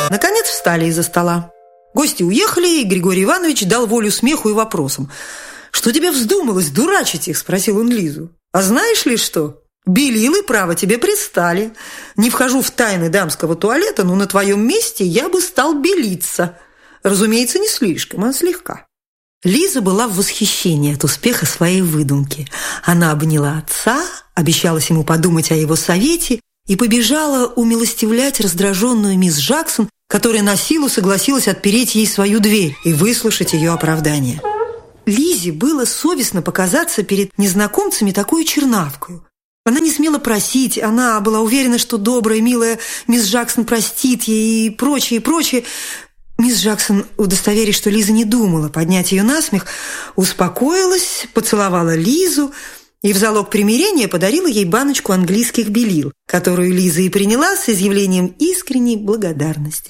Наконец встали из-за стола. Гости уехали, и Григорий Иванович дал волю смеху и вопросам. «Что тебе вздумалось дурачить их?» – спросил он Лизу. «А знаешь ли что? Белилы, право, тебе пристали. Не вхожу в тайны дамского туалета, но на твоем месте я бы стал белиться. Разумеется, не слишком, а слегка». Лиза была в восхищении от успеха своей выдумки. Она обняла отца, обещалась ему подумать о его совете и побежала умилостивлять раздраженную мисс Жаксон, которая на силу согласилась отпереть ей свою дверь и выслушать ее оправдание. Лизе было совестно показаться перед незнакомцами такой чернавкою. Она не смела просить, она была уверена, что добрая, милая мисс Жаксон простит ей и прочее, и прочее. Мисс Жаксон, удостоверясь, что Лиза не думала поднять ее на смех, успокоилась, поцеловала Лизу и в залог примирения подарила ей баночку английских белил, которую Лиза и приняла с изъявлением искренней благодарности.